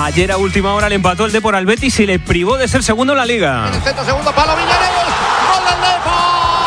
Ayer a última hora le empató el Depor al Betis y le privó de ser segundo en la Liga. En el centro, segundo palo, Villarreal. ¡Gol del Depor!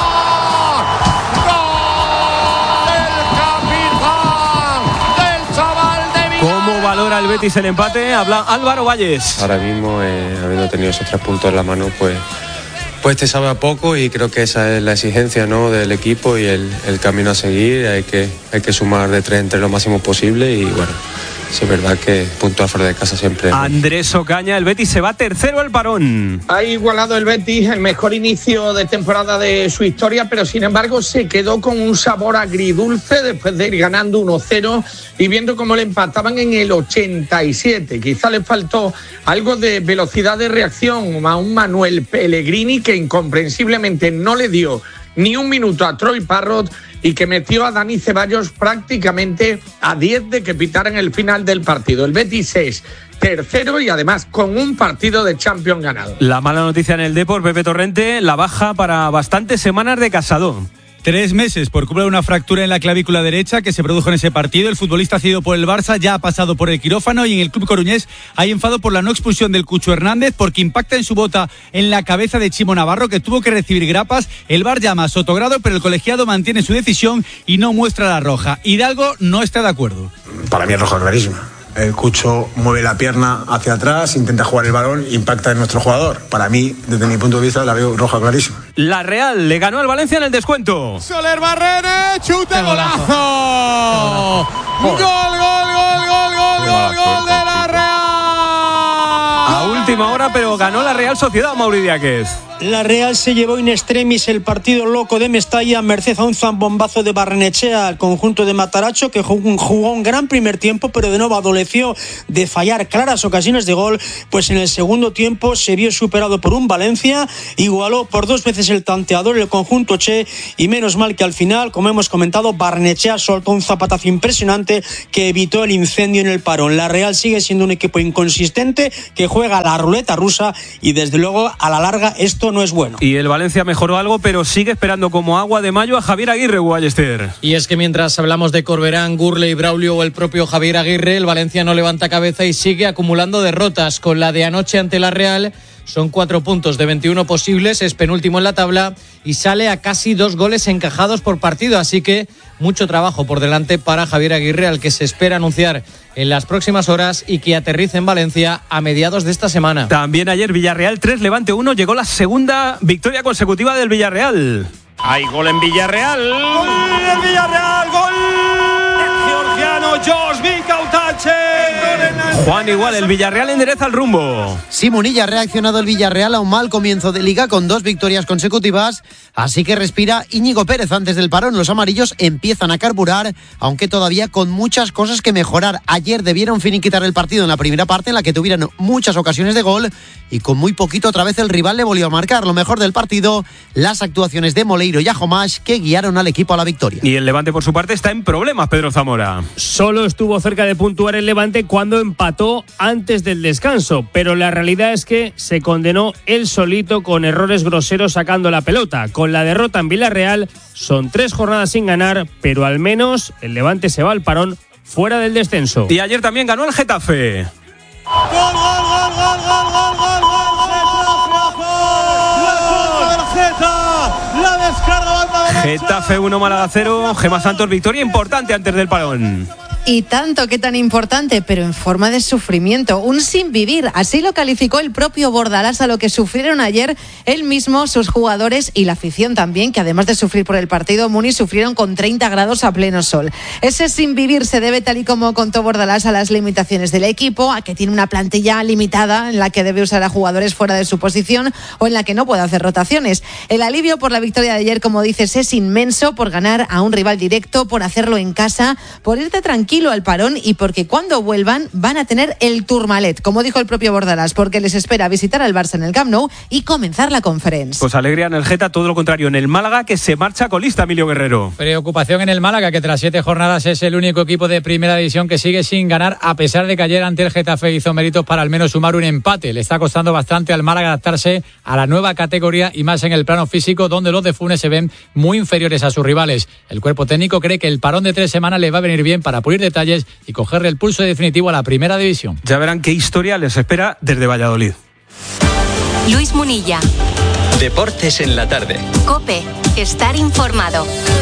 ¿Cómo valora el Betis el empate? Habla Álvaro Valles. Ahora mismo, habiendo tenido esos 3 puntos en la mano, pues te sabe a poco, y creo que esa es la exigencia, ¿no?, del equipo y el camino a seguir. Hay que sumar de 3 entre lo máximo posible y bueno, sí es verdad que punto a fuera de casa siempre. Andrés Ocaña, el Betis se va tercero al parón. Ha igualado el Betis el mejor inicio de temporada de su historia, pero sin embargo se quedó con un sabor agridulce después de ir ganando 1-0 y viendo cómo le empataban en el 87. Quizá le faltó algo de velocidad de reacción a un Manuel Pellegrini que incomprensiblemente no le dio ni un minuto a Troy Parrott y que metió a Dani Ceballos prácticamente a 10 de que pitaran el final del partido. El Betis es tercero y además con un partido de Champions ganado. La mala noticia en el Depor, Pepe Torrente, la baja para bastantes semanas de Casado. 3 meses por culpa de una fractura en la clavícula derecha que se produjo en ese partido. El futbolista cedido por el Barça ya ha pasado por el quirófano y en el club coruñés hay enfado por la no expulsión del Cucho Hernández porque impacta en su bota en la cabeza de Chimo Navarro, que tuvo que recibir grapas. El VAR llama a Sotogrado, pero el colegiado mantiene su decisión y no muestra la roja. Hidalgo no está de acuerdo. Para mí es roja clarísima. El Cucho mueve la pierna hacia atrás, intenta jugar el balón, impacta en nuestro jugador. Para mí, desde mi punto de vista, la veo roja clarísima. La Real le ganó al Valencia en el descuento. Soler Barrene, chuta, golazo. Gol de la Real. A última hora, pero ganó la Real Sociedad, Mauri Díaz. La Real se llevó in extremis el partido loco de Mestalla merced a un zambombazo de Barrenechea al conjunto de Mataracho, que jugó un gran primer tiempo, pero de nuevo adoleció de fallar claras ocasiones de gol, pues en el segundo tiempo se vio superado por un Valencia, igualó por 2 veces el tanteador el conjunto Che, y menos mal que al final, como hemos comentado, Barrenechea soltó un zapatazo impresionante que evitó el incendio en el parón. La Real sigue siendo un equipo inconsistente que juega a la ruleta rusa y desde luego a la larga esto no es bueno. Y el Valencia mejoró algo, pero sigue esperando como agua de mayo a Javier Aguirre, Ballester. Y es que mientras hablamos de Corberán, Gurley, Braulio o el propio Javier Aguirre, el Valencia no levanta cabeza y sigue acumulando derrotas. Con la de anoche ante la Real, son 4 puntos de 21 posibles, es penúltimo en la tabla y sale a casi 2 goles encajados por partido, así que mucho trabajo por delante para Javier Aguirre, al que se espera anunciar en las próximas horas y que aterrice en Valencia a mediados de esta semana. También ayer Villarreal 3, Levante 1, llegó la segunda victoria consecutiva del Villarreal. Hay gol en Villarreal. ¡Gol en Villarreal! ¡Gol! Georgiano Jos Vicautache. Juan, igual, el Villarreal endereza el rumbo. Sí, Munilla, ha reaccionado el Villarreal a un mal comienzo de Liga con 2 victorias consecutivas, así que respira Íñigo Pérez antes del parón. Los amarillos empiezan a carburar, aunque todavía con muchas cosas que mejorar. Ayer debieron finiquitar el partido en la primera parte, en la que tuvieron muchas ocasiones de gol, y con muy poquito otra vez el rival le volvió a marcar. Lo mejor del partido, las actuaciones de Moleiro y Ajomash, que guiaron al equipo a la victoria. Y el Levante, por su parte, está en problemas, Pedro Zamora. Solo estuvo cerca de puntuar el Levante cuando empató antes del descanso, pero la realidad es que se condenó él solito con errores groseros sacando la pelota. Con la derrota en Villarreal son 3 jornadas sin ganar, pero al menos el Levante se va al parón fuera del descenso. Y ayer también ganó el Getafe. ¡Gol, gol, gol, gol, gol, gol, gol, gol! La descarga banda derecha. Getafe 1, Málaga 0. Gemma Santos, victoria importante antes del parón. Y tanto que tan importante, pero en forma de sufrimiento, un sin vivir. Así lo calificó el propio Bordalás a lo que sufrieron ayer él mismo, sus jugadores y la afición también, que además de sufrir por el partido, Muni, sufrieron con 30 grados a pleno sol. Ese sin vivir se debe, tal y como contó Bordalás, a las limitaciones del equipo, a que tiene una plantilla limitada en la que debe usar a jugadores fuera de su posición o en la que no puede hacer rotaciones. El alivio por la victoria de ayer, como dices, es inmenso, por ganar a un rival directo, por hacerlo en casa, por irte tranquilo al parón y porque cuando vuelvan van a tener el Tourmalet, como dijo el propio Bordalás, porque les espera visitar al Barça en el Camp Nou y comenzar la Conference. Pues alegría en el Geta, todo lo contrario en el Málaga, que se marcha colista, Emilio Guerrero. Preocupación en el Málaga, que tras 7 jornadas es el único equipo de primera división que sigue sin ganar, a pesar de que ayer ante el Getafe hizo méritos para al menos sumar un empate. Le está costando bastante al Málaga adaptarse a la nueva categoría y más en el plano físico, donde los de Funes se ven muy inferiores a sus rivales. El cuerpo técnico cree que el parón de 3 semanas le va a venir bien para pulir pulir detalles y cogerle el pulso definitivo a la primera división. Ya verán qué historia les espera desde Valladolid. Luis Munilla. Deportes en la tarde. COPE. Estar informado.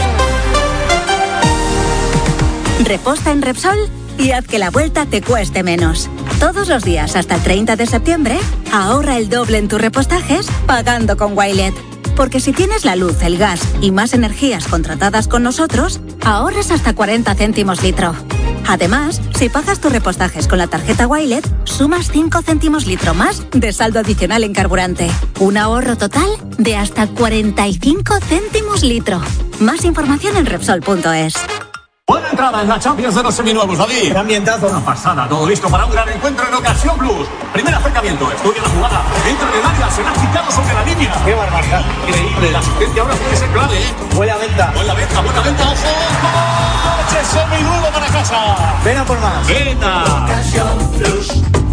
Reposta en Repsol y haz que la vuelta te cueste menos. Todos los días hasta el 30 de septiembre, ahorra el doble en tus repostajes pagando con Wilet. Porque si tienes la luz, el gas y más energías contratadas con nosotros, ahorras hasta 40 céntimos litro. Además, si pagas tus repostajes con la tarjeta Wilet, sumas 5 céntimos litro más de saldo adicional en carburante. Un ahorro total de hasta 45 céntimos litro. Más información en Repsol.es. Buena entrada en la Champions de los seminuevos, David. Qué ambientazo. Una pasada, todo listo para un gran encuentro en Ocasión Plus. Primer acercamiento, estudia la jugada, entra en el área, se la ha quitado sobre la línea. Qué barbaridad. Increíble, la asistencia ahora puede ser clave. Buena venta. Buena venta, ojo. Coche seminuevo para casa. Ven a por más. Venta. Ocasión Plus.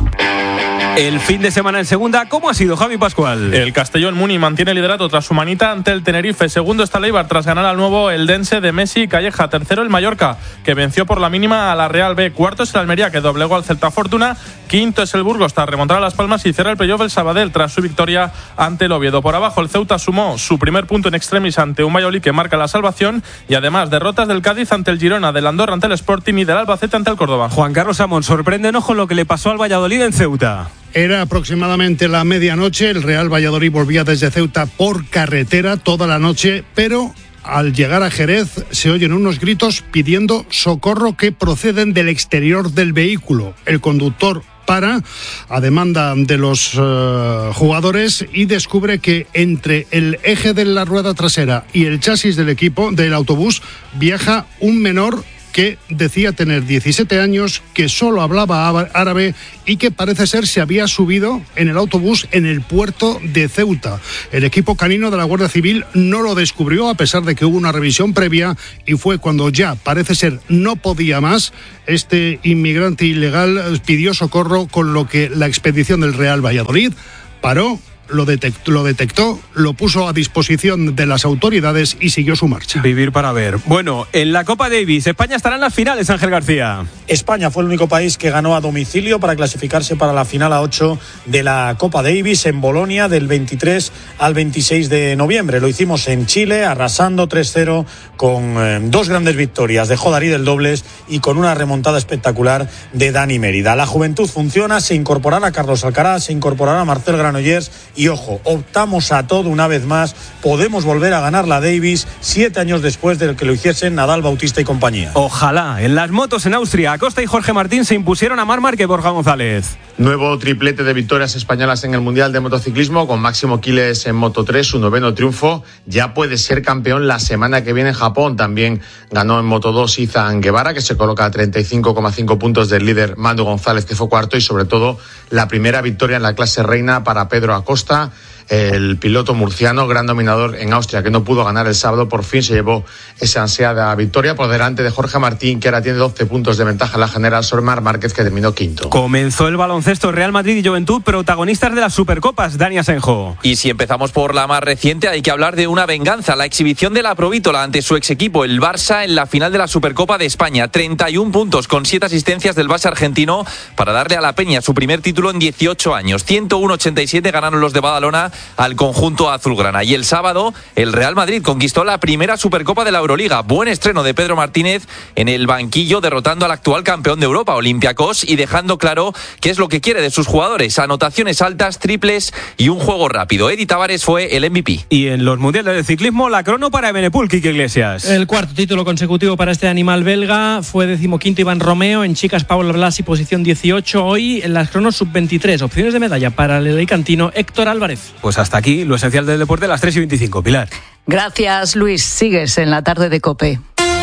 El fin de semana en segunda, ¿cómo ha sido, Javi Pascual? El Castellón Muni mantiene el liderato tras su manita ante el Tenerife. Segundo está el Eibar tras ganar al nuevo Eldense de Messi y Calleja. Tercero el Mallorca, que venció por la mínima a la Real B. Cuarto es el Almería, que doblegó al Celta Fortuna. Quinto es el Burgos tras remontar a Las Palmas y cierra el playoff el Sabadell tras su victoria ante el Oviedo. Por abajo el Ceuta sumó su primer punto en extremis ante un Valladolid que marca la salvación y además derrotas del Cádiz ante el Girona, del Andorra ante el Sporting y del Albacete ante el Córdoba. Juan Carlos Amón, sorpréndenos con lo que le pasó al Valladolid en Ceuta. Era aproximadamente la medianoche, el Real Valladolid volvía desde Ceuta por carretera toda la noche, pero al llegar a Jerez se oyen unos gritos pidiendo socorro que proceden del exterior del vehículo. El conductor para a demanda de los jugadores y descubre que entre el eje de la rueda trasera y el chasis del equipo del autobús viaja un menor que decía tener 17 años, que solo hablaba árabe y que parece ser se había subido en el autobús en el puerto de Ceuta. El equipo canino de la Guardia Civil no lo descubrió a pesar de que hubo una revisión previa y fue cuando ya parece ser no podía más. Este inmigrante ilegal pidió socorro, con lo que la expedición del Real Valladolid paró, lo detectó, lo puso a disposición de las autoridades y siguió su marcha. Vivir para ver. Bueno, en la Copa Davis, España estará en las finales, Ángel García. España fue el único país que ganó a domicilio para clasificarse para la final A8 de la Copa Davis en Bolonia del 23 al 26 de noviembre. Lo hicimos en Chile, arrasando 3-0 con dos grandes victorias de Jodarí del dobles y con una remontada espectacular de Dani Mérida. La juventud funciona, se incorporará Carlos Alcaraz, se incorporará Marcel Granollers y ojo, optamos a todo una vez más, podemos volver a ganar la Davis 7 años después de que lo hiciesen Nadal, Bautista y compañía. Ojalá. En las motos en Austria, Acosta y Jorge Martín se impusieron a Marc Márquez y Borja González. Nuevo triplete de victorias españolas en el Mundial de Motociclismo con Máximo Quiles en Moto3, su noveno triunfo. Ya puede ser campeón la semana que viene en Japón. También ganó en Moto2 Izan Guevara, que se coloca a 35,5 puntos del líder Manu González, que fue cuarto, y sobre todo la primera victoria en la clase reina para Pedro Acosta. El piloto murciano, gran dominador en Austria, que no pudo ganar el sábado, por fin se llevó esa ansiada victoria por delante de Jorge Martín, que ahora tiene 12 puntos de ventaja en la general sobre Marc Márquez, que terminó quinto. Comenzó el baloncesto. Real Madrid y Juventud, protagonistas de las Supercopas. Dani Asenjo. Y si empezamos por la más reciente, hay que hablar de una venganza, la exhibición de la Provítola ante su ex equipo, el Barça, en la final de la Supercopa de España. 31 puntos con 7 asistencias del Barça argentino para darle a la Peña su primer título en 18 años. 101-87 ganaron los de Badalona al conjunto azulgrana. Y el sábado, el Real Madrid conquistó la primera Supercopa de la Euroliga. Buen estreno de Pedro Martínez en el banquillo, derrotando al actual campeón de Europa, Olympiacos, y dejando claro qué es lo que quiere de sus jugadores: anotaciones altas, triples y un juego rápido. Edi Tavares fue el MVP. Y en los mundiales de ciclismo, la crono para Ebenepul, Quique Iglesias. El cuarto título consecutivo para este animal belga. Fue 15º Iván Romeo. En chicas, Paula Blasi, posición 18. Hoy en las cronos sub-23. Opciones de medalla para el alicantino Héctor Álvarez. Pues hasta aquí lo esencial del deporte, a las 3:25. Pilar. Gracias, Luis. Sigues en la tarde de COPE.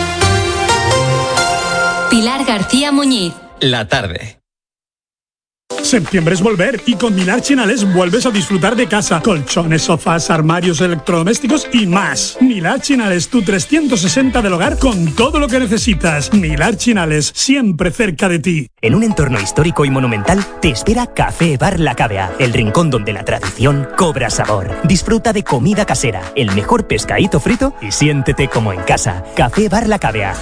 Pilar García Muñiz. La tarde. Septiembre es volver y con Milar Chinales vuelves a disfrutar de casa. Colchones, sofás, armarios, electrodomésticos y más. Milar Chinales, tu 360 del hogar con todo lo que necesitas. Milar Chinales, siempre cerca de ti. En un entorno histórico y monumental te espera Café Bar La Cavea, el rincón donde la tradición cobra sabor. Disfruta de comida casera, el mejor pescadito frito y siéntete como en casa. Café Bar La Cavea,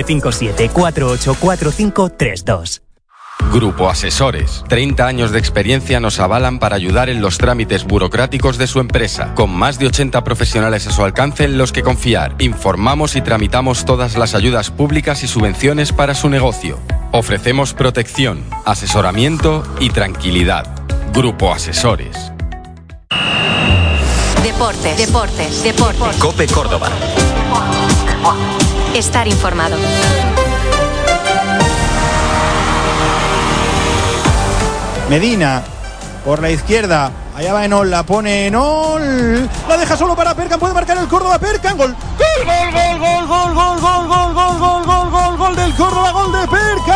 957-484532. Grupo Asesores. 30 años de experiencia nos avalan para ayudar en los trámites burocráticos de su empresa, con más de 80 profesionales a su alcance en los que confiar. Informamos y tramitamos todas las ayudas públicas y subvenciones para su negocio. Ofrecemos protección, asesoramiento y tranquilidad. Grupo Asesores. Deportes. COPE Córdoba. Estar informado. Medina, por la izquierda, allá va Enol, la pone Enol, la deja solo para Perkan, puede marcar el Córdoba, Perkan, gol del Córdoba, gol de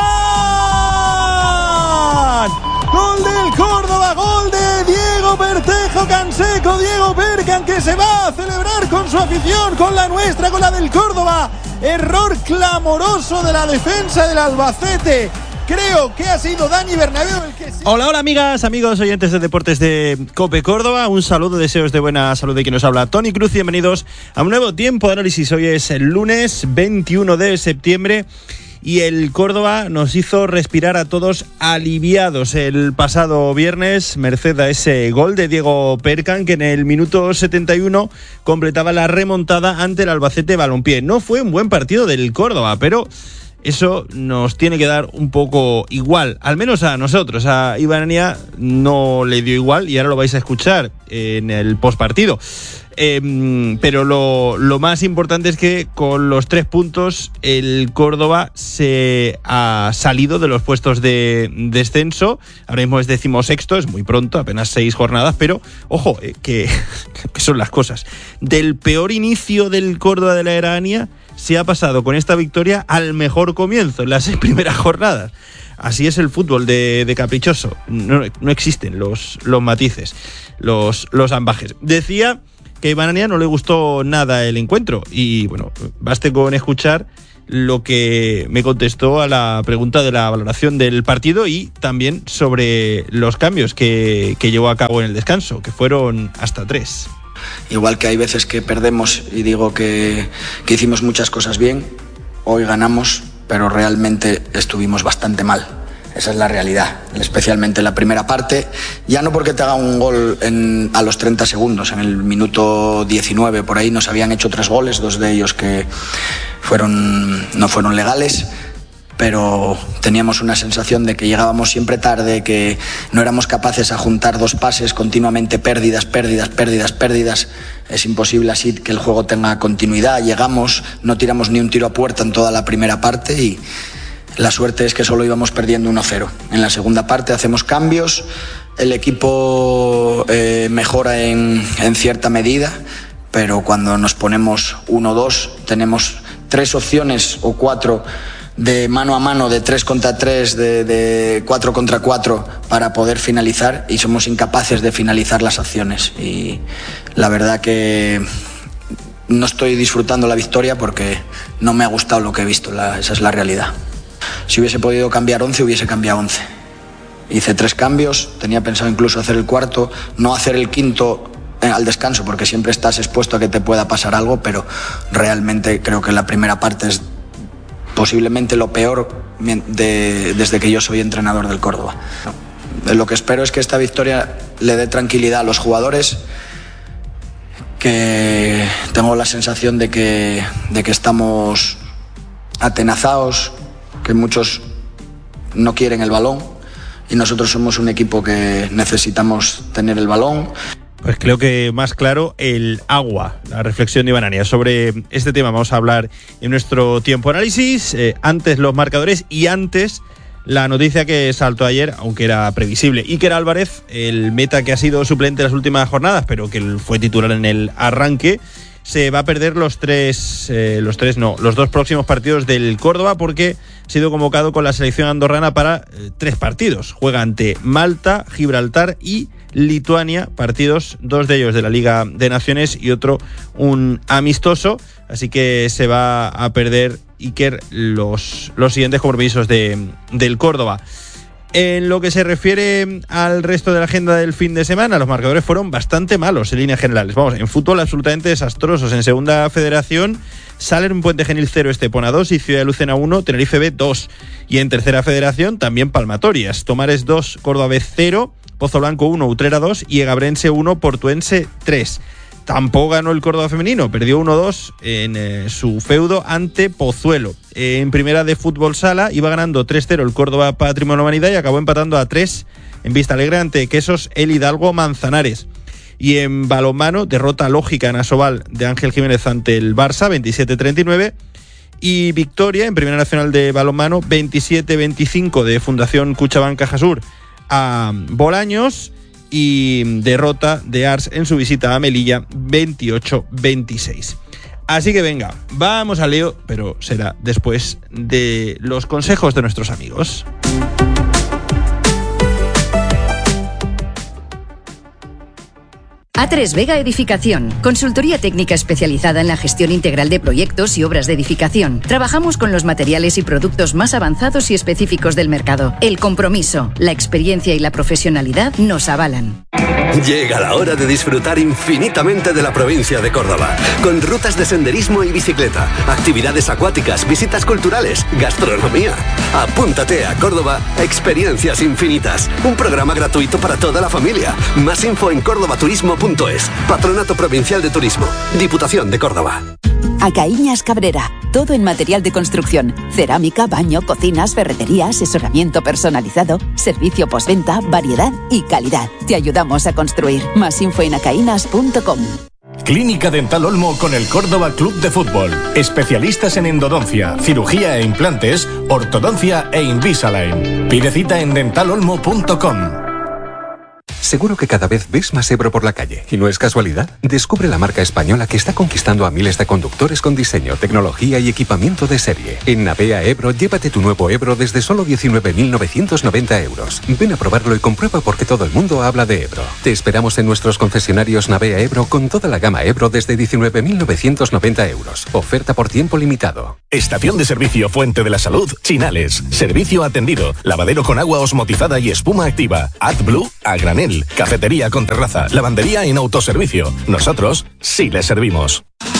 Perkan, gol del Córdoba, gol de Diego Bertejo Canseco, Diego Perkan, que se va a celebrar con su afición, con la nuestra, con la del Córdoba. Error clamoroso de la defensa del Albacete. Creo que ha sido Dani Bernabéu el que... Hola amigas, amigos, oyentes de Deportes de COPE Córdoba. Un saludo, deseos de buena salud de quien nos habla, Tony Cruz. Bienvenidos a un nuevo tiempo de análisis. Hoy es el lunes 21 de septiembre y el Córdoba nos hizo respirar a todos aliviados el pasado viernes, merced a ese gol de Diego Perkan, que en el minuto 71 completaba la remontada ante el Albacete Balompié. No fue un buen partido del Córdoba, pero eso nos tiene que dar un poco igual, al menos a nosotros. A Ibanía no le dio igual y ahora lo vais a escuchar en el postpartido. Pero lo más importante es que con los 3 puntos el Córdoba se ha salido de los puestos de descenso. Ahora mismo es 16º, es muy pronto, apenas 6 jornadas, pero ojo, que son las cosas. Del peor inicio del Córdoba de la era Ania se ha pasado con esta victoria al mejor comienzo en las 6 primeras jornadas. Así es el fútbol de caprichoso. No existen los matices, los ambajes. Decía que a Ibanía no le gustó nada el encuentro y bueno, baste con escuchar lo que me contestó a la pregunta de la valoración del partido y también sobre los cambios que llevó a cabo en el descanso, que fueron hasta 3. Igual que hay veces que perdemos y digo que hicimos muchas cosas bien, hoy ganamos, pero realmente estuvimos bastante mal. Esa es la realidad, especialmente en la primera parte, ya no porque te haga un gol a los 30 segundos, en el minuto 19 por ahí nos habían hecho 3 goles, 2 de ellos que no fueron legales, pero teníamos una sensación de que llegábamos siempre tarde, que no éramos capaces a juntar 2 pases, continuamente pérdidas. Es imposible así que el juego tenga continuidad. Llegamos, no tiramos ni un tiro a puerta en toda la primera parte y la suerte es que solo íbamos perdiendo 1-0. En la segunda parte hacemos cambios, el equipo mejora en cierta medida, pero cuando nos ponemos 1-2 tenemos 3 opciones o 4 de mano a mano, de 3 contra 3, de 4 contra 4 para poder finalizar y somos incapaces de finalizar las acciones. Y la verdad que no estoy disfrutando la victoria porque no me ha gustado lo que he visto, esa es la realidad. Si hubiese podido cambiar 11, hubiese cambiado 11. Hice 3 cambios, tenía pensado incluso hacer el cuarto, no hacer el quinto al descanso porque siempre estás expuesto a que te pueda pasar algo, pero realmente creo que la primera parte es posiblemente lo peor desde que yo soy entrenador del Córdoba. Lo que espero es que esta victoria le dé tranquilidad a los jugadores, que tengo la sensación de que estamos atenazados, que muchos no quieren el balón y nosotros somos un equipo que necesitamos tener el balón. Pues creo que más claro el agua, la reflexión de Ibanania. Sobre este tema vamos a hablar en nuestro tiempo análisis. Antes los marcadores y antes la noticia que saltó ayer, aunque era previsible. Iker Álvarez, el meta que ha sido suplente en las últimas jornadas, pero que fue titular en el arranque, se va a perder los dos próximos partidos del Córdoba, porque ha sido convocado con la selección andorrana para 3 partidos. Juega ante Malta, Gibraltar y Lituania, partidos, 2 de ellos de la Liga de Naciones y otro un amistoso, así que se va a perder Iker los siguientes compromisos del Córdoba. En lo que se refiere al resto de la agenda del fin de semana, los marcadores fueron bastante malos en líneas generales. Vamos, en fútbol absolutamente desastrosos. En segunda federación, Salern Puente Genil 0, Estepona 2 y Ciudad de Lucena 1, Tenerife B 2. Y en tercera federación, también palmatorias. Tomares 2, Córdoba B 0, Pozo Blanco 1, Utrera 2 y Egabrense 1, Portuense 3. Tampoco ganó el Córdoba femenino, perdió 1-2 en su feudo ante Pozuelo. En primera de fútbol sala iba ganando 3-0 el Córdoba Patrimonio Humanidad y acabó empatando a 3 en Vista Alegre ante Quesos el Hidalgo Manzanares. Y en balonmano, derrota lógica en Asobal de Ángel Jiménez ante el Barça, 27-39. Y victoria en Primera Nacional de balonmano, 27-25 de Fundación Cuchabán Cajasur a Bolaños. Y derrota de Ars en su visita a Melilla, 28-26. Así que venga, vamos al lío, pero será después de los consejos de nuestros amigos. A3 Vega Edificación, consultoría técnica especializada en la gestión integral de proyectos y obras de edificación. Trabajamos con los materiales y productos más avanzados y específicos del mercado. El compromiso, la experiencia y la profesionalidad nos avalan. Llega la hora de disfrutar infinitamente de la provincia de Córdoba, con rutas de senderismo y bicicleta, actividades acuáticas, visitas culturales, gastronomía. Apúntate a Córdoba Experiencias Infinitas, un programa gratuito para toda la familia. Más info en cordobaturismo.es, Patronato Provincial de Turismo, Diputación de Córdoba. Acaíñas Cabrera, todo en material de construcción, cerámica, baño, cocinas, ferretería, asesoramiento personalizado, servicio postventa, variedad y calidad. Te ayudamos a construir. Más info en acaínas.com. Clínica Dental Olmo con el Córdoba Club de Fútbol. Especialistas en endodoncia, cirugía e implantes, ortodoncia e Invisalign. Pide cita en dentalolmo.com. Seguro que cada vez ves más Ebro por la calle, y no es casualidad. Descubre la marca española que está conquistando a miles de conductores con diseño, tecnología y equipamiento de serie. En Navea Ebro, llévate tu nuevo Ebro desde solo 19.990 euros. Ven a probarlo y comprueba por qué todo el mundo habla de Ebro. Te esperamos en nuestros concesionarios Navea Ebro con toda la gama Ebro desde 19.990 euros. Oferta por tiempo limitado. Estación de servicio Fuente de la Salud, Chinales. Servicio atendido. Lavadero con agua osmotizada y espuma activa. AdBlue a granel. Cafetería con terraza. Lavandería en autoservicio. Nosotros sí les servimos.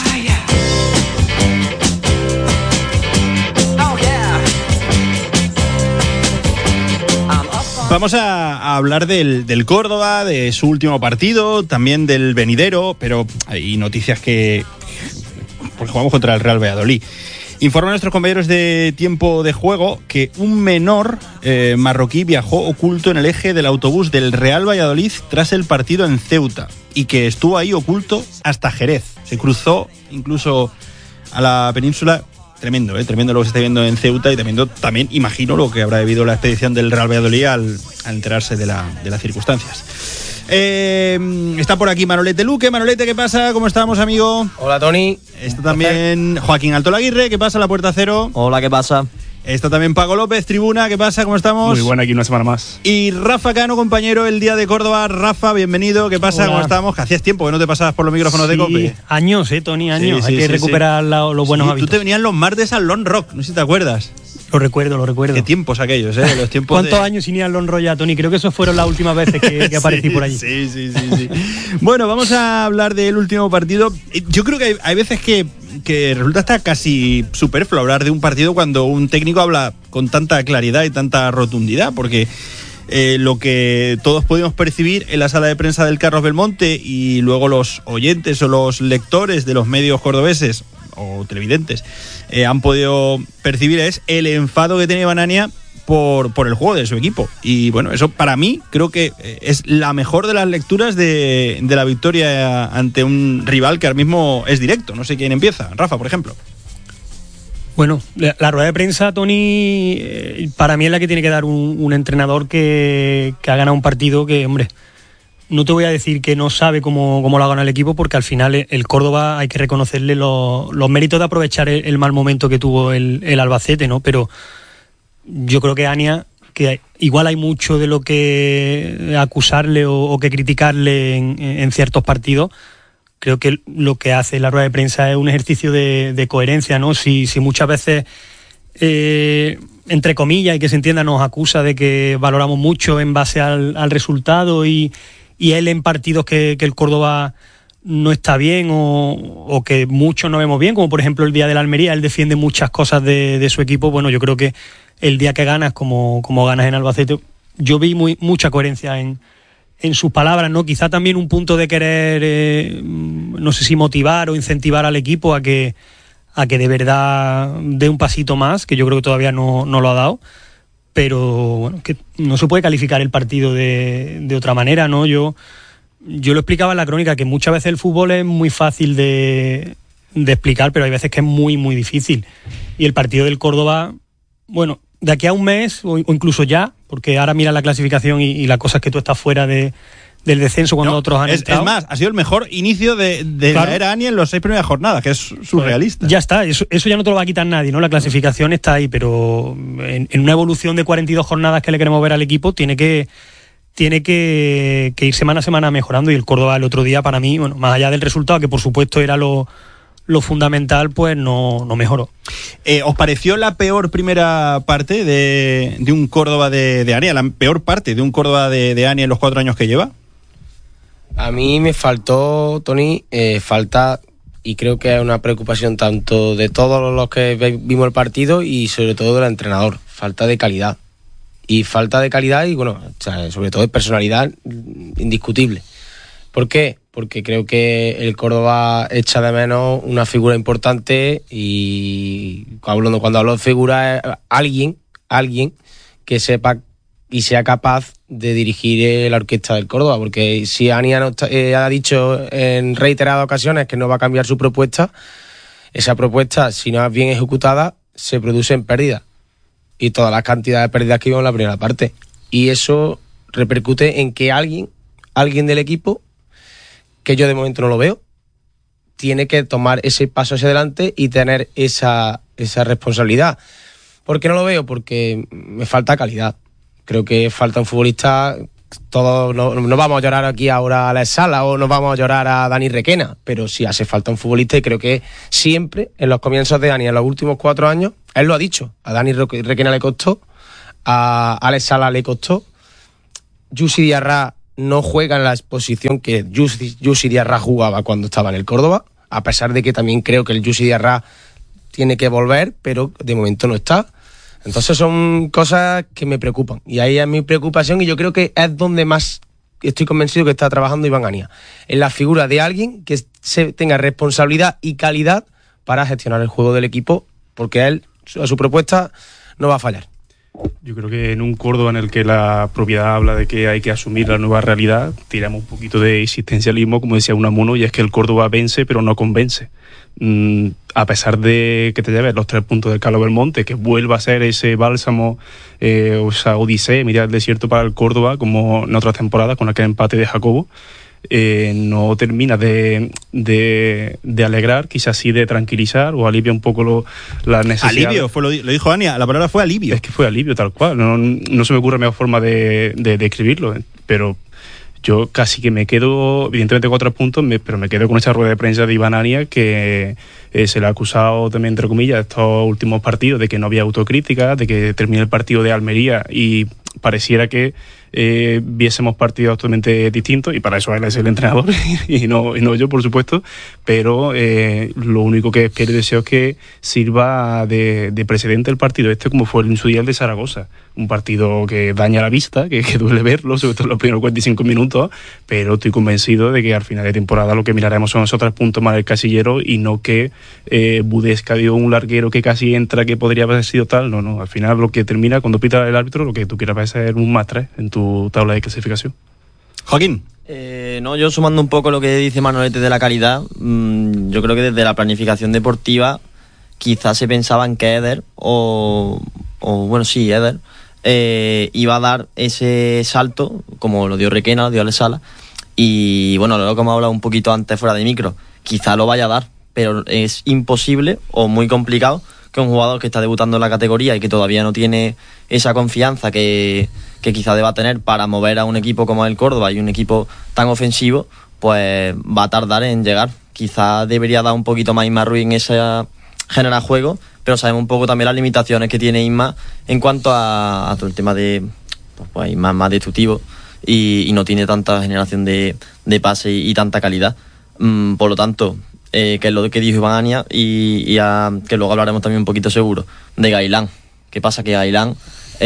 Vamos a hablar del Córdoba, de su último partido, también del venidero, pero hay noticias porque jugamos contra el Real Valladolid. Informan nuestros compañeros de Tiempo de Juego que un menor marroquí viajó oculto en el eje del autobús del Real Valladolid tras el partido en Ceuta y que estuvo ahí oculto hasta Jerez. Se cruzó incluso a la península. Tremendo, tremendo lo que se está viendo en Ceuta y también imagino lo que habrá debido la expedición del Real Valladolid al enterarse de las circunstancias. Está por aquí Manolete Luque. Manolete, ¿qué pasa? ¿Cómo estamos, amigo? Hola, Tony. Está también Joaquín Altolaguirre. ¿Qué pasa? La Puerta Cero. Hola, ¿qué pasa? Está también Paco López, Tribuna. ¿Qué pasa? ¿Cómo estamos? Muy buena, aquí una semana más. Y Rafa Cano, compañero, el Día de Córdoba. Rafa, bienvenido. ¿Qué pasa? Hola. ¿Cómo estamos? Que hacías tiempo que no te pasabas por los micrófonos de COPE. Años, Tony, años. Hay que recuperar los buenos hábitos. Tú te venías los martes al Lone Rock, no sé si te acuerdas. Lo recuerdo. Qué tiempos aquellos, los tiempos. ¿Cuántos años sin ir al Lone Rock ya, Tony? Creo que esos fueron las últimas veces que aparecí por allí. Sí. Bueno, vamos a hablar del último partido. Yo creo que hay veces que resulta hasta casi superfluo hablar de un partido cuando un técnico habla con tanta claridad y tanta rotundidad, porque lo que todos pudimos percibir en la sala de prensa del Carlos Belmonte y luego los oyentes o los lectores de los medios cordobeses o televidentes han podido percibir es el enfado que tiene Banania por el juego de su equipo. Y bueno, eso para mí creo que es la mejor de las lecturas de la victoria ante un rival que ahora mismo es directo. No sé quién empieza. Rafa, por ejemplo. Bueno, la rueda de prensa, Tony, para mí es la que tiene que dar un entrenador que ha ganado un partido que, hombre, no te voy a decir que no sabe cómo lo ha ganado el equipo, porque al final el Córdoba hay que reconocerle los méritos de aprovechar el mal momento que tuvo el Albacete, ¿no? Pero yo creo que Ania, que igual hay mucho de lo que acusarle o que criticarle en ciertos partidos, creo que lo que hace la rueda de prensa es un ejercicio de coherencia, ¿no? Si muchas veces, entre comillas, y que se entienda, nos acusa de que valoramos mucho en base al resultado y él en partidos que el Córdoba no está bien o que muchos no vemos bien, como por ejemplo el día de la Almería, él defiende muchas cosas de su equipo. Bueno, yo creo que el día que ganas, como ganas en Albacete, yo vi mucha coherencia en sus palabras, ¿no? Quizá también un punto de querer, no sé si motivar o incentivar al equipo a que de verdad dé un pasito más, que yo creo que todavía no lo ha dado, pero bueno, que no se puede calificar el partido de otra manera, ¿no? Yo lo explicaba en la crónica, que muchas veces el fútbol es muy fácil de explicar, pero hay veces que es muy, muy difícil. Y el partido del Córdoba, bueno, de aquí a un mes o incluso ya, porque ahora mira la clasificación y la cosa es que tú estás fuera del descenso cuando otros han entrado. Es más, ha sido el mejor inicio de claro, la era Ania en las 6 primeras jornadas, que es surrealista. Pues ya está, eso ya no te lo va a quitar nadie, ¿no? La clasificación está ahí, pero en una evolución de 42 jornadas que le queremos ver al equipo, tiene que ir semana a semana mejorando. Y el Córdoba el otro día, para mí, bueno, más allá del resultado, que por supuesto era lo fundamental, pues no mejoró. ¿Os pareció la peor primera parte de un Córdoba de Ania? ¿La peor parte de un Córdoba de Ania en los 4 años que lleva? A mí me faltó, Tony, falta, y creo que es una preocupación tanto de todos los que vimos el partido y sobre todo del entrenador, falta de calidad. Y falta de calidad y, bueno, o sea, sobre todo de personalidad indiscutible. ¿Por qué? Porque creo que el Córdoba echa de menos una figura importante, y cuando hablo de figura es alguien que sepa y sea capaz de dirigir la orquesta del Córdoba, porque si Ania ha dicho en reiteradas ocasiones que no va a cambiar su propuesta, esa propuesta, si no es bien ejecutada, se produce en pérdidas, y todas las cantidades de pérdidas que vimos en la primera parte, y eso repercute en que alguien del equipo, que yo de momento no lo veo, tiene que tomar ese paso hacia adelante y tener esa responsabilidad. ¿Por qué no lo veo? Porque me falta calidad. Creo que falta un futbolista. Todos no vamos a llorar aquí ahora a Alex Sala o no vamos a llorar a Dani Requena, pero sí hace falta un futbolista, y creo que siempre en los comienzos de Dani, en los últimos 4 años, él lo ha dicho, a Dani Requena le costó, a Alex Sala le costó, Yusi Diarra no juega en la exposición que Yusi Diarra jugaba cuando estaba en el Córdoba, a pesar de que también creo que el Yusi Diarra tiene que volver, pero de momento no está. Entonces son cosas que me preocupan, y ahí es mi preocupación, y yo creo que es donde más estoy convencido que está trabajando Iván Ania, en la figura de alguien que tenga responsabilidad y calidad para gestionar el juego del equipo, porque él, a su propuesta, no va a fallar. Yo creo que en un Córdoba en el que la propiedad habla de que hay que asumir la nueva realidad, tiramos un poquito de existencialismo, como decía Unamuno, y es que el Córdoba vence pero no convence. A pesar de que te lleves los 3 puntos del Carlos Belmonte, que vuelva a ser ese bálsamo, o esa odisea, mirar el desierto para el Córdoba, como en otras temporadas con aquel empate de Jacobo, no termina de alegrar, quizás sí de tranquilizar, o alivia un poco las necesidades. Alivio, lo dijo Ania, la palabra fue alivio. Es que fue alivio tal cual, no se me ocurre mejor forma de escribirlo, pero yo casi que me quedo, evidentemente con 3 puntos, pero me quedo con esa rueda de prensa de Iván Ania, que se le ha acusado también, entre comillas, estos últimos partidos, de que no había autocrítica, de que termina el partido de Almería y pareciera que viésemos partidos totalmente distintos, y para eso él es el entrenador y no yo, por supuesto, pero lo único que espero y deseo es que sirva de precedente el partido este, como fue en su día el de Zaragoza, un partido que daña la vista, que duele verlo, sobre todo en los primeros 45 minutos, pero estoy convencido de que al final de temporada lo que miraremos son esos 3 puntos más el casillero, y no que Budesca dio un larguero que casi entra, que podría haber sido tal. No, al final lo que termina cuando pita el árbitro, lo que tú quieras es un más 3 en tu tabla de clasificación. Joaquín. Yo sumando un poco lo que dice Manolete de la calidad, yo creo que desde la planificación deportiva quizás se pensaba en que Eder Eder iba a dar ese salto, como lo dio Requena, lo dio Alex Sala, Y bueno, lo que hemos hablado un poquito antes fuera de micro, quizá lo vaya a dar, pero es imposible o muy complicado que un jugador que está debutando en la categoría y que todavía no tiene esa confianza que quizá deba tener para mover a un equipo como el Córdoba y un equipo tan ofensivo, pues va a tardar en llegar. Quizá debería dar un poquito más Isma Ruiz en esa generar juego, pero sabemos un poco también las limitaciones que tiene Isma en cuanto a todo el tema de pues, más destructivo y no tiene tanta generación de pase y tanta calidad. Por lo tanto, que es lo que dijo Iván Ania y que luego hablaremos también un poquito seguro de Gailán. ¿Qué pasa? Que Gailán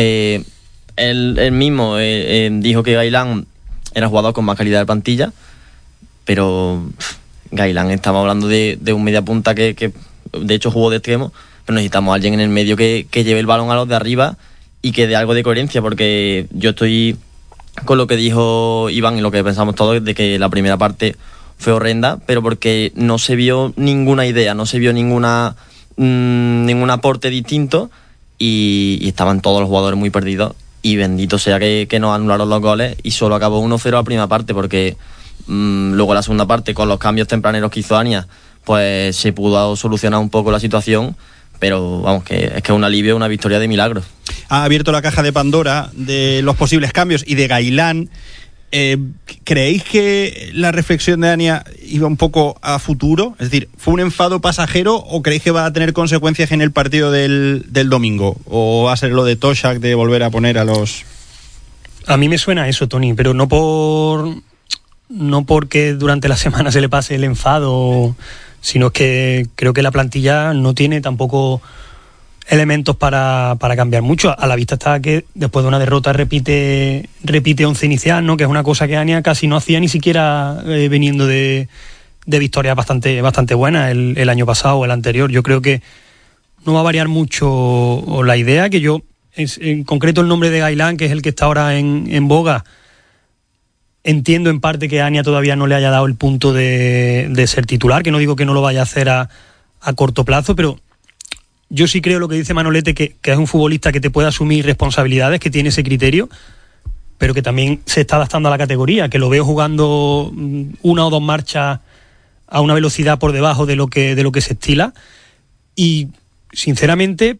él mismo dijo que Gailán era el jugador con más calidad de plantilla, pero Gailán, estamos hablando de un mediapunta que de hecho jugó de extremo, pero necesitamos a alguien en el medio que lleve el balón a los de arriba y que dé algo de coherencia, porque yo estoy con lo que dijo Iván y lo que pensamos todos, de que la primera parte fue horrenda, pero porque no se vio ninguna idea, no se vio ningún aporte distinto y estaban todos los jugadores muy perdidos, y bendito sea que nos anularon los goles y solo acabó 1-0 la primera parte, porque luego la segunda parte, con los cambios tempraneros que hizo Ania, pues se pudo solucionar un poco la situación, pero vamos, que es un alivio, una victoria de milagro. Ha abierto la caja de Pandora de los posibles cambios y de Gailán. ¿Creéis que la reflexión de Ania iba un poco a futuro? Es decir, ¿fue un enfado pasajero o creéis que va a tener consecuencias en el partido del domingo? ¿O va a ser lo de Toshak de volver a poner a los...? A mí me suena eso, Tony, pero no porque durante la semana se le pase el enfado, sino que creo que la plantilla no tiene tampoco elementos para cambiar mucho. A la vista está que después de una derrota repite 11 inicial, ¿no? Que es una cosa que Ania casi no hacía ni siquiera viniendo de victorias bastante buenas el año pasado o el anterior. Yo creo que no va a variar mucho la idea, que yo, en concreto el nombre de Gailán, que es el que está ahora en boga, entiendo en parte que Ania todavía no le haya dado el punto de ser titular, que no digo que no lo vaya a hacer a corto plazo, pero yo sí creo lo que dice Manolete, que es un futbolista que te puede asumir responsabilidades, que tiene ese criterio, pero que también se está adaptando a la categoría, que lo veo jugando una o dos marchas a una velocidad por debajo de lo que se estila, y sinceramente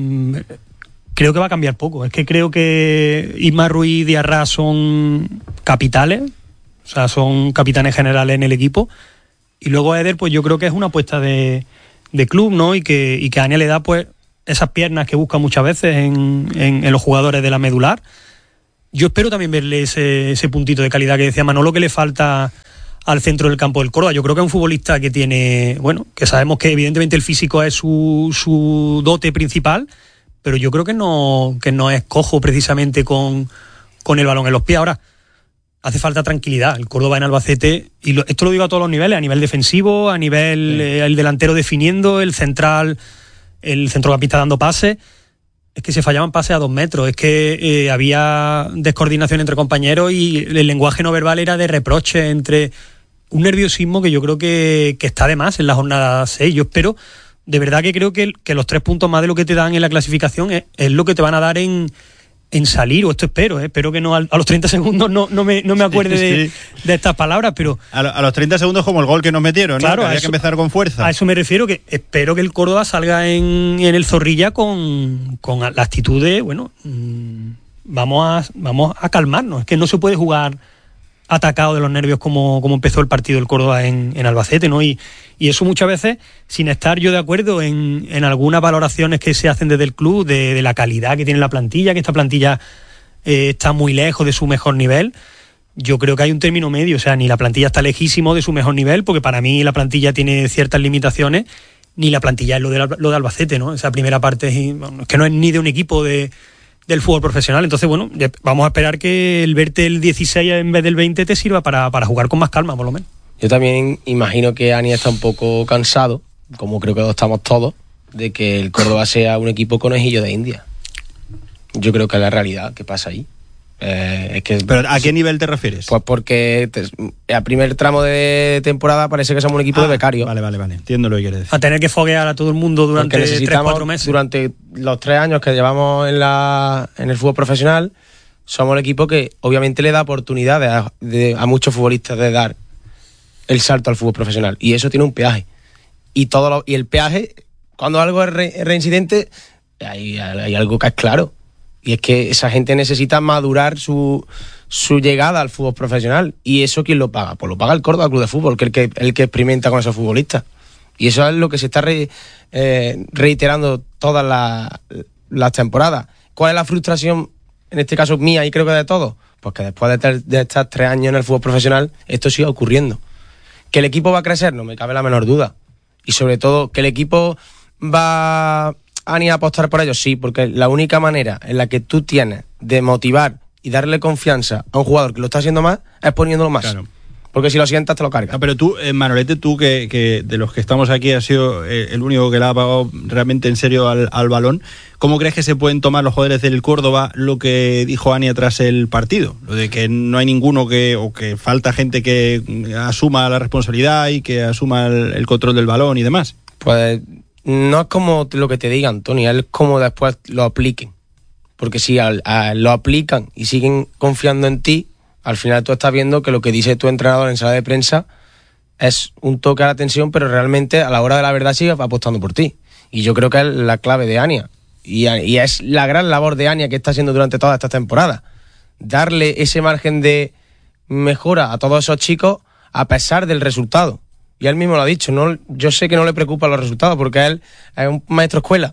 creo que va a cambiar poco. Es que creo que Isma Ruiz y Diarra son capitales, o sea, son capitanes generales en el equipo, y luego Eder, pues yo creo que es una apuesta de club, ¿no? Y que a Ania le da pues esas piernas que busca muchas veces en los jugadores de la medular. Yo espero también verle ese puntito de calidad que decía Manolo, que le falta al centro del campo del Córdoba. Yo creo que es un futbolista que tiene, bueno, que sabemos que evidentemente el físico es su dote principal, pero yo creo que no es cojo precisamente con el balón en los pies. Ahora, hace falta tranquilidad. El Córdoba en Albacete, y esto lo digo a todos los niveles, a nivel defensivo, a nivel el delantero definiendo, el central, el centrocampista dando pases, es que se fallaban pases a 2 metros, es que había descoordinación entre compañeros y el lenguaje no verbal era de reproche, entre un nerviosismo que yo creo que está de más en la jornada 6. Yo espero, de verdad que creo que los 3 puntos más de lo que te dan en la clasificación es lo que te van a dar en salir, o esto espero que no a los 30 segundos no me acuerde de estas palabras, pero a los 30 segundos como el gol que nos metieron, claro, ¿no? Que había que empezar con fuerza. A eso me refiero, que espero que el Córdoba salga en el Zorrilla con la actitud de, bueno, vamos a calmarnos, es que no se puede jugar atacado de los nervios como empezó el partido del Córdoba en Albacete, ¿no? Y eso muchas veces, sin estar yo de acuerdo en algunas valoraciones que se hacen desde el club, de la calidad que tiene la plantilla, que esta plantilla está muy lejos de su mejor nivel, yo creo que hay un término medio. O sea, ni la plantilla está lejísimo de su mejor nivel, porque para mí la plantilla tiene ciertas limitaciones, ni la plantilla es lo de Albacete, ¿no? Esa primera parte es que no es ni de un equipo del fútbol profesional. Entonces, bueno, vamos a esperar que el verte el 16 en vez del 20 te sirva para jugar con más calma, por lo menos. Yo también imagino que Ania está un poco cansado, como creo que lo estamos todos, de que el Córdoba sea un equipo conejillo de India. Yo creo que es la realidad que pasa ahí. ¿Pero a qué nivel te refieres? Pues porque al primer tramo de temporada parece que somos un equipo de becarios. Vale. Entiendo lo que quieres decir. A tener que foguear a todo el mundo durante 3-4 meses. Durante los 3 años que llevamos en el fútbol profesional, somos el equipo que obviamente le da oportunidades a muchos futbolistas de dar el salto al fútbol profesional. Y eso tiene un peaje. Y el peaje, cuando algo es reincidente, hay algo que es claro. Y es que esa gente necesita madurar su llegada al fútbol profesional. ¿Y eso quién lo paga? Pues lo paga el Córdoba Club de Fútbol, que el que experimenta con esos futbolistas. Y eso es lo que se está reiterando todas las temporadas. ¿Cuál es la frustración, en este caso mía y creo que de todos? Pues que después de estar 3 años en el fútbol profesional, esto sigue ocurriendo. ¿Que el equipo va a crecer? No me cabe la menor duda. Y sobre todo, ¿que el equipo va a ni apostar por ello? Sí, porque la única manera en la que tú tienes de motivar y darle confianza a un jugador que lo está haciendo más es poniéndolo más. Claro. Porque si lo sientas te lo cargas. Pero tú, Manolete, tú que de los que estamos aquí has sido el único que le ha pagado realmente en serio al balón, ¿cómo crees que se pueden tomar los jugadores del Córdoba lo que dijo Ania tras el partido? Lo de que no hay ninguno o que falta gente que asuma la responsabilidad y que asuma el control del balón y demás. Pues no es como lo que te digan, Tony, es como después lo apliquen. Porque si lo aplican y siguen confiando en ti, al final tú estás viendo que lo que dice tu entrenador en sala de prensa es un toque a la atención, pero realmente a la hora de la verdad sigue apostando por ti. Y yo creo que es la clave de Ania. Y es la gran labor de Ania que está haciendo durante toda esta temporada. Darle ese margen de mejora a todos esos chicos a pesar del resultado. Y él mismo lo ha dicho, ¿no? Yo sé que no le preocupan los resultados porque él es un maestro escuela.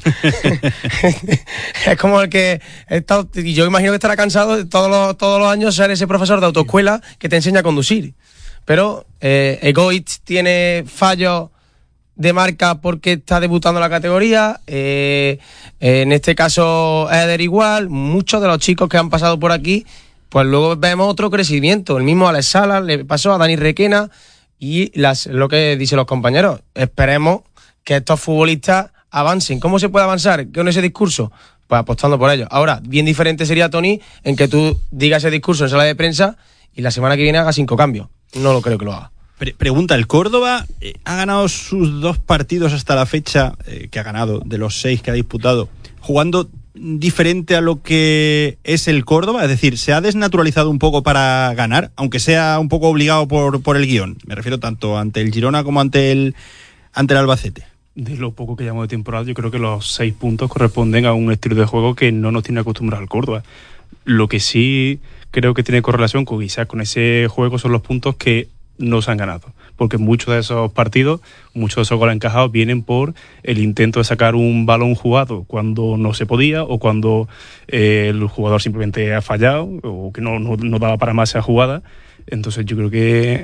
Es como el que está, y yo imagino que estará cansado de todos los años ser ese profesor de autoescuela que te enseña a conducir. Pero Egoitz tiene fallos de marca porque está debutando en la categoría. En este caso Eder igual. Muchos de los chicos que han pasado por aquí, pues luego vemos otro crecimiento. El mismo Alex Salas le pasó a Dani Requena. Y lo que dicen los compañeros, esperemos que estos futbolistas avancen. ¿Cómo se puede avanzar con ese discurso? Pues apostando por ellos. Ahora, bien diferente sería, Tony, en que tú digas ese discurso en sala de prensa y la semana que viene haga 5 cambios. No lo creo que lo haga. Pregunta, ¿el Córdoba ha ganado sus 2 partidos hasta la fecha, que ha ganado de los 6 que ha disputado, jugando diferente a lo que es el Córdoba? Es decir, ¿se ha desnaturalizado un poco para ganar, aunque sea un poco obligado por el guión? Me refiero tanto ante el Girona como ante el Albacete. De lo poco que llevamos de temporada, yo creo que los 6 puntos corresponden a un estilo de juego que no nos tiene acostumbrado al Córdoba. Lo que sí creo que tiene correlación con ese juego son los puntos que no se han ganado, porque muchos de esos partidos, muchos de esos goles encajados vienen por el intento de sacar un balón jugado cuando no se podía o cuando el jugador simplemente ha fallado o que no daba para más esa jugada. Entonces yo creo que